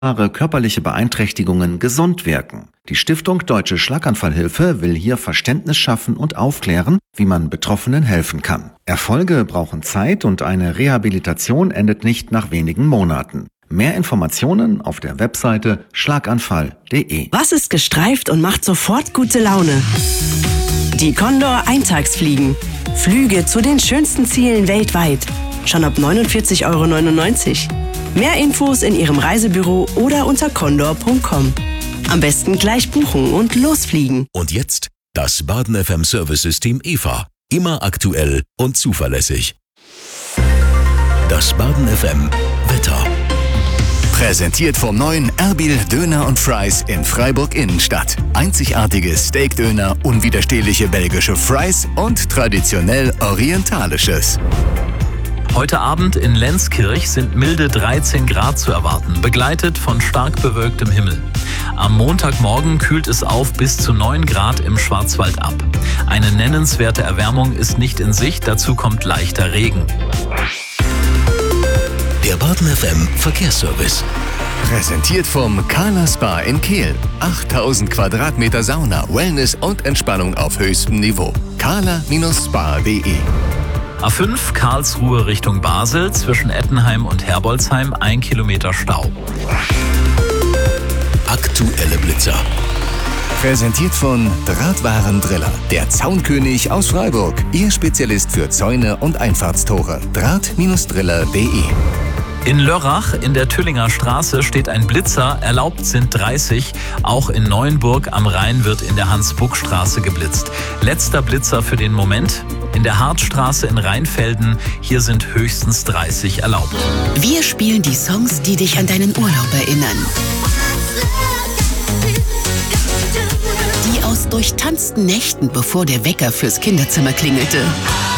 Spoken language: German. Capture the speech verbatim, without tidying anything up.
körperliche Beeinträchtigungen gesund wirken. Die Stiftung Deutsche Schlaganfallhilfe will hier Verständnis schaffen und aufklären, wie man Betroffenen helfen kann. Erfolge brauchen Zeit und eine Rehabilitation endet nicht nach wenigen Monaten. Mehr Informationen auf der Webseite schlaganfall punkt de. Was ist gestreift und macht sofort gute Laune? Die Condor Eintagsfliegen. Flüge zu den schönsten Zielen weltweit. Schon ab neunundvierzig Euro neunundneunzig. Mehr Infos in Ihrem Reisebüro oder unter condor punkt com. Am besten gleich buchen und losfliegen. Und jetzt das Baden F M Service-System E V A. Immer aktuell und zuverlässig. Das Baden F M Wetter. Präsentiert vom neuen Erbil Döner und Fries in Freiburg Innenstadt. Einzigartige Steakdöner, unwiderstehliche belgische Fries und traditionell orientalisches. Heute Abend in Lenzkirch sind milde dreizehn Grad zu erwarten, begleitet von stark bewölktem Himmel. Am Montagmorgen kühlt es auf bis zu neun Grad im Schwarzwald ab. Eine nennenswerte Erwärmung ist nicht in Sicht, dazu kommt leichter Regen. Der Baden F M Verkehrsservice. Präsentiert vom Kala Spa in Kehl. achttausend Quadratmeter Sauna, Wellness und Entspannung auf höchstem Niveau. kala Spa punkt de. A fünf Karlsruhe Richtung Basel, zwischen Ettenheim und Herbolzheim, ein Kilometer Stau. Aktuelle Blitzer. Präsentiert von Drahtwarendriller, der Zaunkönig aus Freiburg. Ihr Spezialist für Zäune und Einfahrtstore. Draht Driller punkt de. In Lörrach in der Tüllinger Straße steht ein Blitzer, erlaubt sind dreißig. Auch in Neuenburg am Rhein wird in der Hans-Buck-Straße geblitzt. Letzter Blitzer für den Moment. In der Hartstraße in Rheinfelden, hier sind höchstens dreißig erlaubt. Wir spielen die Songs, die dich an deinen Urlaub erinnern. Die aus durchtanzten Nächten, bevor der Wecker fürs Kinderzimmer klingelte.